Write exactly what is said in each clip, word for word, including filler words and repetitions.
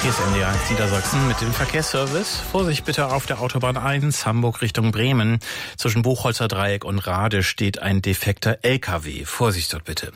Hier ist N D R eins Niedersachsen mit dem Verkehrsservice. Vorsicht bitte auf der Autobahn eins, Hamburg Richtung Bremen. Zwischen Buchholzer Dreieck und Rade steht ein defekter L K W. Vorsicht dort bitte.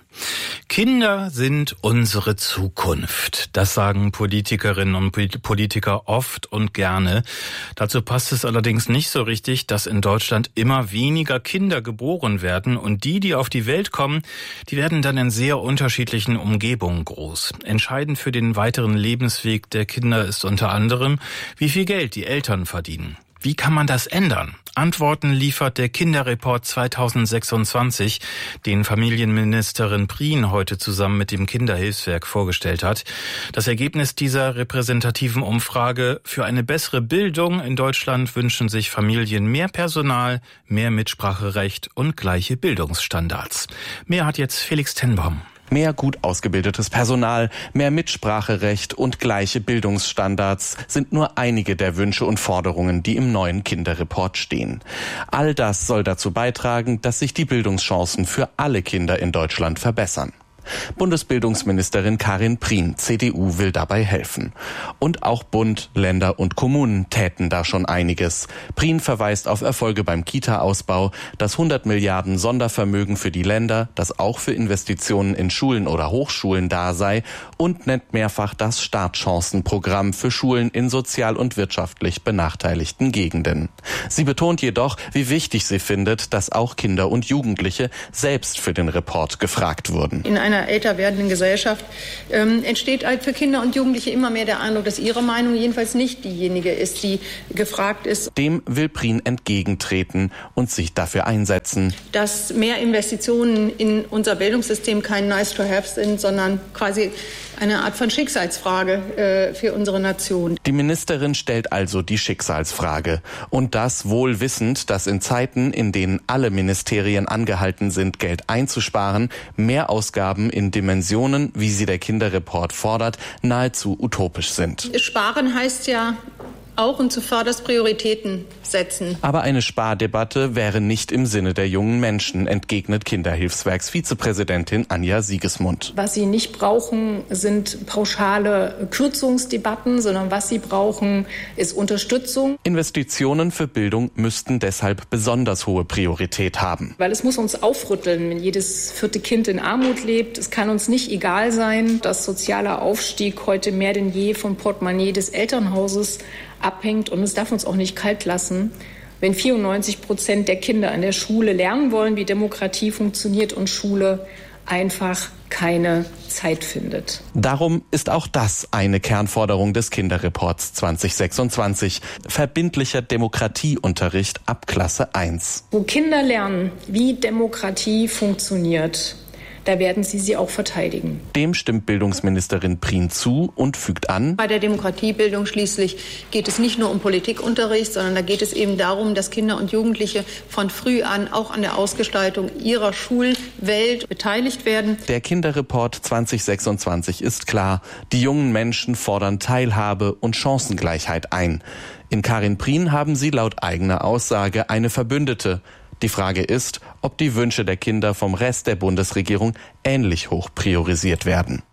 Kinder sind unsere Zukunft. Das sagen Politikerinnen und Politiker oft und gerne. Dazu passt es allerdings nicht so richtig, dass in Deutschland immer weniger Kinder geboren werden. Und die, die auf die Welt kommen, die werden dann in sehr unterschiedlichen Umgebungen groß. Entscheidend für den weiteren Lebensweg der Kinder ist unter anderem, wie viel Geld die Eltern verdienen. Wie kann man das ändern? Antworten liefert der Kinderreport zweitausendsechsundzwanzig, den Familienministerin Prien heute zusammen mit dem Kinderhilfswerk vorgestellt hat. Das Ergebnis dieser repräsentativen Umfrage: Für eine bessere Bildung in Deutschland wünschen sich Familien mehr Personal, mehr Mitspracherecht und gleiche Bildungsstandards. Mehr hat jetzt Felix Tenbaum. Mehr gut ausgebildetes Personal, mehr Mitspracherecht und gleiche Bildungsstandards sind nur einige der Wünsche und Forderungen, die im neuen Kinderreport stehen. All das soll dazu beitragen, dass sich die Bildungschancen für alle Kinder in Deutschland verbessern. Bundesbildungsministerin Karin Prien, C D U, will dabei helfen. Und auch Bund, Länder und Kommunen täten da schon einiges. Prien verweist auf Erfolge beim Kita-Ausbau, das hundert Milliarden Sondervermögen für die Länder, das auch für Investitionen in Schulen oder Hochschulen da sei, und nennt mehrfach das Startchancenprogramm für Schulen in sozial und wirtschaftlich benachteiligten Gegenden. Sie betont jedoch, wie wichtig sie findet, dass auch Kinder und Jugendliche selbst für den Report gefragt wurden. In einer älter werdenden Gesellschaft ähm, entsteht halt für Kinder und Jugendliche immer mehr der Eindruck, dass ihre Meinung jedenfalls nicht diejenige ist, die gefragt ist. Dem will Prien entgegentreten und sich dafür einsetzen, dass mehr Investitionen in unser Bildungssystem kein Nice to have sind, sondern quasi eine Art von Schicksalsfrage äh, für unsere Nation. Die Ministerin stellt also die Schicksalsfrage. Und das wohl wissend, dass in Zeiten, in denen alle Ministerien angehalten sind, Geld einzusparen, mehr Ausgaben in Dimensionen, wie sie der Kinderreport fordert, nahezu utopisch sind. Sparen heißt ja auch und zuvörderst Prioritäten setzen. Aber eine Spardebatte wäre nicht im Sinne der jungen Menschen, entgegnet Kinderhilfswerksvizepräsidentin Anja Siegesmund. Was sie nicht brauchen, sind pauschale Kürzungsdebatten, sondern was sie brauchen, ist Unterstützung. Investitionen für Bildung müssten deshalb besonders hohe Priorität haben. Weil es muss uns aufrütteln, wenn jedes vierte Kind in Armut lebt. Es kann uns nicht egal sein, dass sozialer Aufstieg heute mehr denn je vom Portemonnaie des Elternhauses abhängt, und es darf uns auch nicht kalt lassen, wenn vierundneunzig Prozent der Kinder an der Schule lernen wollen, wie Demokratie funktioniert, und Schule einfach keine Zeit findet. Darum ist auch das eine Kernforderung des Kinderreports zweitausendsechsundzwanzig. Verbindlicher Demokratieunterricht ab Klasse eins. Wo Kinder lernen, wie Demokratie funktioniert, da werden sie sie auch verteidigen. Dem stimmt Bildungsministerin Prien zu und fügt an: Bei der Demokratiebildung schließlich geht es nicht nur um Politikunterricht, sondern da geht es eben darum, dass Kinder und Jugendliche von früh an auch an der Ausgestaltung ihrer Schulwelt beteiligt werden. Der Kinderreport zweitausendsechsundzwanzig ist klar. Die jungen Menschen fordern Teilhabe und Chancengleichheit ein. In Karin Prien haben sie laut eigener Aussage eine Verbündete. Die Frage ist, ob die Wünsche der Kinder vom Rest der Bundesregierung ähnlich hoch priorisiert werden.